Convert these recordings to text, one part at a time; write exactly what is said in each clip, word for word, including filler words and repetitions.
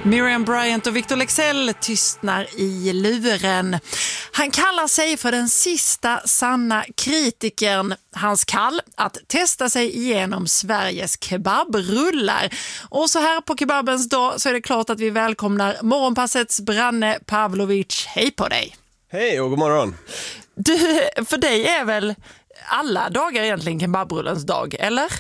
Miriam Bryant och Victor Leksell tystnar i luren. Han kallar sig för den sista sanna kritikern. Hans kall att testa sig igenom Sveriges kebabrullar. Och så här på kebabens dag så är det klart att vi välkomnar Morgonpassets Branne Pavlovic. Hej på dig! Hej och god morgon! Du, för dig är väl alla dagar egentligen kebabrullens dag, eller?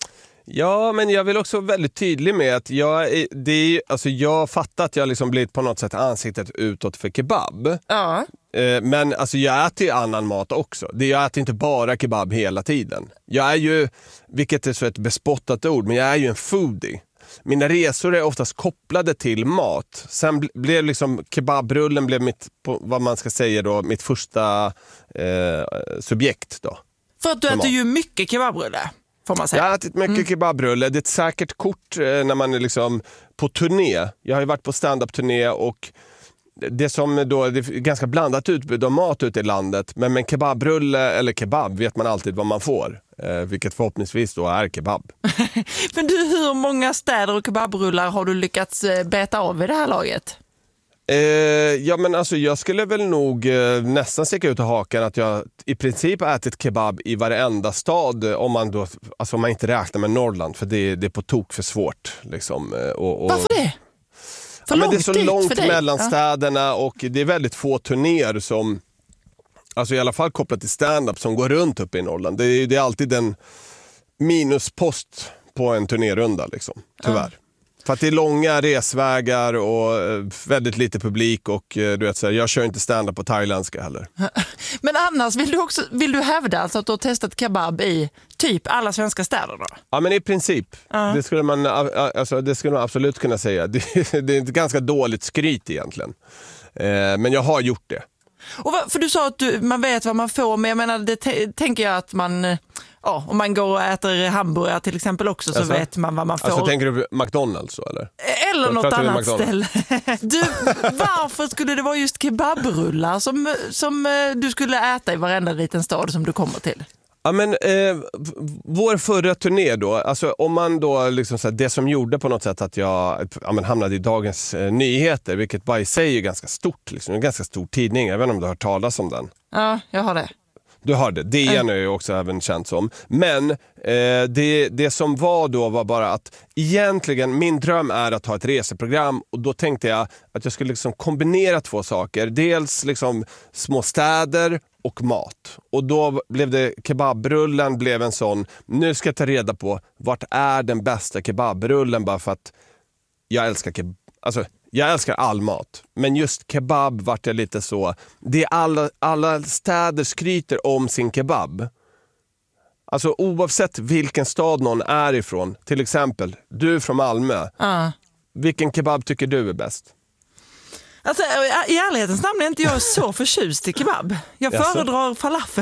Ja, men jag vill också vara väldigt tydlig med att jag, är, det är, alltså jag fattar att jag liksom blivit på något sätt ansiktet utåt för kebab. Ja. Eh, men alltså jag äter ju annan mat också. Det, jag äter inte bara kebab hela tiden. Jag är ju, vilket är så ett bespottat ord, men jag är ju en foodie. Mina resor är oftast kopplade till mat. Sen blev liksom kebabrullen blev mitt, på, vad man ska säga då, mitt första eh, subjekt då. För att du äter ju mycket kebabrulle. Jag har ätit mycket mm. kebabrulle. Det är ett säkert kort eh, när man är liksom på turné. Jag har ju varit på stand-up-turné och det som då, det är ganska blandat utbud av mat ute i landet. Men med kebabrulle eller kebab vet man alltid vad man får. Eh, vilket förhoppningsvis då är kebab. Men du, hur många städer och kebabrullar har du lyckats beta av i det här laget? Eh, ja men alltså jag skulle väl nog eh, nästan sticka ut i hakan att jag i princip har ätit kebab i varenda stad om man då, alltså om man inte räknar med Norrland, för det, det är på tok för svårt liksom, och, och, varför det? För ja, men det är så långt för mellan ja. städerna och det är väldigt få turnéer som, alltså i alla fall kopplat till stand-up, som går runt uppe i Norrland. Det är, det är alltid en minuspost på en turnérunda liksom, tyvärr. Ja. För att det är långa resvägar och väldigt lite publik och du vet så här, jag kör inte stand-up på thailändska heller. Men annars vill du också vill du hävda alltså att du har testat kebab i typ alla svenska städer då? Ja, men i princip. Uh-huh. Det skulle man alltså det skulle man absolut kunna säga. Det, det är ett ganska dåligt skryt egentligen. Eh, men jag har gjort det. Och vad, för du sa att du, man vet vad man får, men jag menar det t- tänker jag att man, ja, om man går och äter hamburgare till exempel också så alltså, vet man vad man får. Alltså tänker du på McDonald's så eller? Eller så, något annat ställe. Du, varför skulle det vara just kebabrullar som, som du skulle äta i varenda liten stad som du kommer till? Ja, men eh, vår förra turné då, alltså om man då liksom så här, det som gjorde på något sätt att jag ja, men hamnade i Dagens eh, Nyheter, vilket bara i sig är ganska stort liksom, en ganska stor tidning, jag vet inte om du har hört talas om den. Ja, jag har det. Du har det, D N är ju också även känt som. Men eh, det, det som var då var bara att egentligen min dröm är att ha ett reseprogram, och då tänkte jag att jag skulle liksom kombinera två saker. Dels liksom små städer och mat. Och då blev det, kebabrullen blev en sån, nu ska jag ta reda på vart är den bästa kebabrullen, bara för att jag älskar kebab. Alltså jag älskar all mat, men just kebab vart jag lite så, det är alla, alla städer skryter om sin kebab. Alltså oavsett vilken stad någon är ifrån, till exempel du är från Malmö, uh. vilken kebab tycker du är bäst? Alltså, i ärlighetens namn är inte jag så förtjust i kebab. Jag föredrar falafel.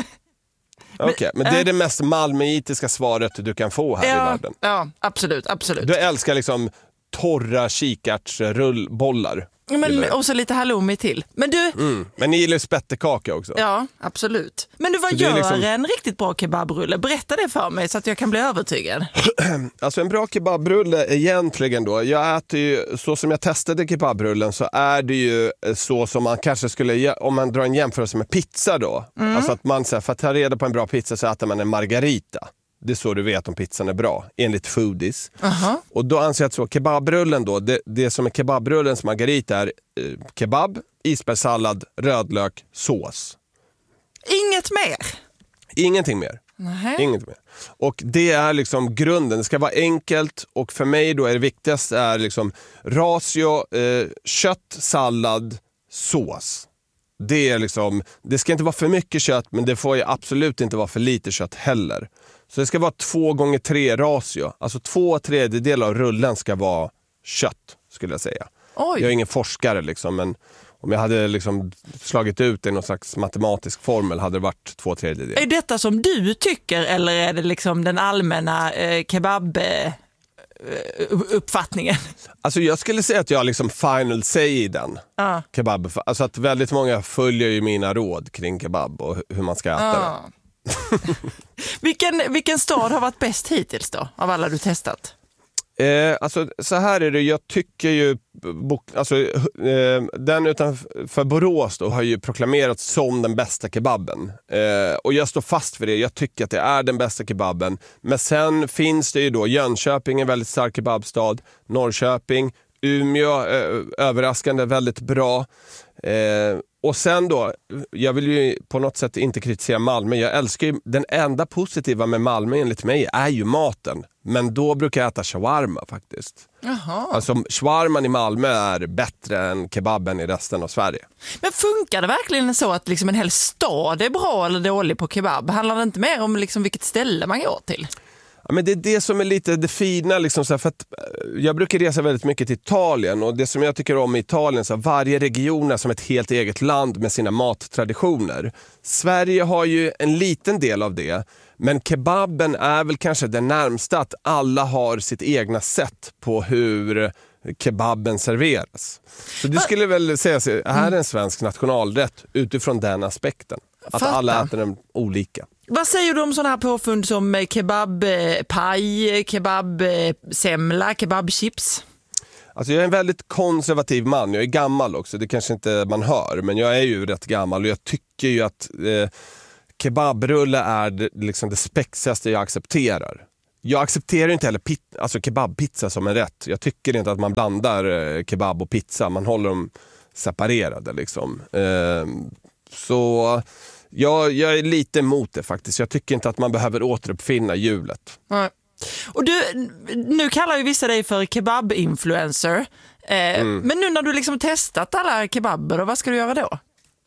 Okej, okay, men det är det mest malmöitiska svaret du kan få här ja, i världen. Ja, absolut, absolut. Du älskar liksom torra kikärtsrullbollar. Men, och så lite halloumi till. Men du... Mm, men ni gillar spettekaka också. Ja, absolut. Men du, vad gör liksom en riktigt bra kebabrulle? Berätta det för mig så att jag kan bli övertygad. Alltså en bra kebabrulle egentligen då. Jag äter ju, så som jag testade kebabrullen så är det ju så som man kanske skulle, om man drar en jämförelse med pizza då. Mm. Alltså att man, för att ta reda på en bra pizza så äter man en margarita. Det är så du vet om pizzan är bra, enligt foodies. Uh-huh. Och då anser jag att så, kebabrullen då, det, det som är kebabrullens margarita är eh, kebab, isbergssallad, rödlök, sås. Inget mer? Ingenting mer. Uh-huh. Inget mer. Och det är liksom grunden, det ska vara enkelt, och för mig då är det viktigaste är liksom ratio, eh, kött, sallad, sås. Det är liksom, det ska inte vara för mycket kött, men det får ju absolut inte vara för lite kött heller. Så det ska vara två gånger tre ratio. Alltså två tredjedelar av rullen ska vara kött, skulle jag säga. Oj. Jag är ingen forskare liksom, men om jag hade liksom slagit ut i någon slags matematisk formel hade det varit två tredjedelar. Är detta som du tycker, eller är det liksom den allmänna eh, kebab... Eh... uppfattningen? Alltså jag skulle säga att jag liksom final say i den. Uh. Kebab. Alltså att väldigt många följer ju mina råd kring kebab och hur man ska äta uh. det. vilken, vilken stad har varit bäst hittills då, av alla du testat? Eh, alltså, så här är det, jag tycker ju alltså, eh, den utanför Borås då har ju proklamerats som den bästa kebaben. Eh, och jag står fast för det, jag tycker att det är den bästa kebaben. Men sen finns det ju då, Jönköping är en väldigt stark kebabstad, Norrköping, Umeå, eh, överraskande väldigt bra. Eh, och sen då, jag vill ju på något sätt inte kritisera Malmö. Jag älskar ju, den enda positiva med Malmö enligt mig är ju maten. Men då brukar jag äta shawarma faktiskt. Jaha. Alltså shawarman i Malmö är bättre än kebaben i resten av Sverige. Men funkar det verkligen så att liksom en hel stad är bra eller dålig på kebab? Handlar det inte mer om liksom vilket ställe man går till? Ja, men det är det som är lite det fina liksom, så här, för att jag brukar resa väldigt mycket till Italien, och det som jag tycker om i Italien så här, varje region är som ett helt eget land med sina mattraditioner. Sverige har ju en liten del av det, men kebaben är väl kanske det närmsta att alla har sitt egna sätt på hur kebaben serveras. Så du skulle väl säga att här är en svensk nationalrätt utifrån den aspekten. Att Fattar. alla äter den olika. Vad säger du om sådana här påfund som kebabpaj, kebabsemla, kebabchips? Alltså jag är en väldigt konservativ man, jag är gammal också, det kanske inte man hör, men jag är ju rätt gammal och jag tycker ju att eh, kebabrulle är det, liksom det spexigaste jag accepterar. Jag accepterar inte heller pit, alltså kebabpizza som en rätt. Jag tycker inte att man blandar eh, kebab och pizza, man håller dem separerade liksom. Eh, så... Jag, jag är lite emot det faktiskt. Jag tycker inte att man behöver återuppfinna hjulet. Nej. Och du, nu kallar ju vissa dig för kebab-influencer. Eh, mm. Men nu när du liksom testat alla kebaber, vad ska du göra då?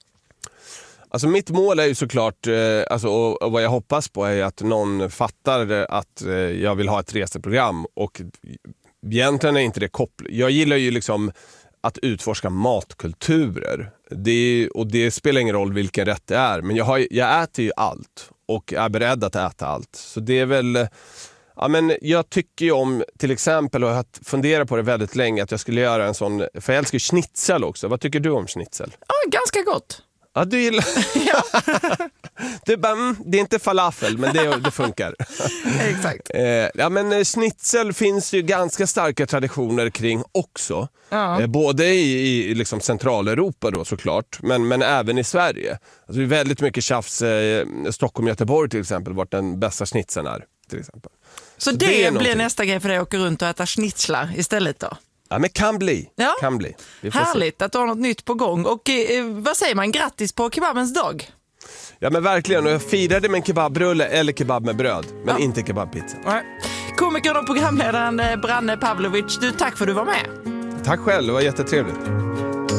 Alltså mitt mål är ju såklart, eh, alltså, och, och vad jag hoppas på är att någon fattar att eh, jag vill ha ett reseprogram. Och egentligen är inte det kopplat. Jag gillar ju liksom att utforska matkulturer. Det, och det spelar ingen roll vilken rätt det är. Men jag, har, jag äter ju allt och är beredd att äta allt. Så det är väl... Ja, men jag tycker ju om, till exempel, och jag har funderat på det väldigt länge, att jag skulle göra en sån... För jag älskar schnitzel också. Vad tycker du om schnitzel? Ja, ganska gott. Ja, du gillar... Ja. Du bara, mm, det är inte falafel, men det, det funkar. Exakt. Eh, ja, men schnitzel finns ju ganska starka traditioner kring också. Ja. Eh, både i, i liksom Centraleuropa då såklart, men, men även i Sverige. Alltså, det är väldigt mycket tjafs. Eh, Stockholm, Göteborg till exempel, vart den bästa schnitzeln är. Till exempel. Så, Så det, det blir nästa grej för dig att åka runt och äta schnitzlar istället då? Ja, men kan bli. Ja. Kan bli. Härligt se. Att du har något nytt på gång. Och eh, vad säger man? Grattis på kebabens dag. Ja, men verkligen. Och jag firade med en kebabrulle eller kebab med bröd. Men ja. Inte kebabpizza. Nej. Komikern och programledaren Branne Pavlovic, du, tack för att du var med. Tack själv, det var jättetrevligt.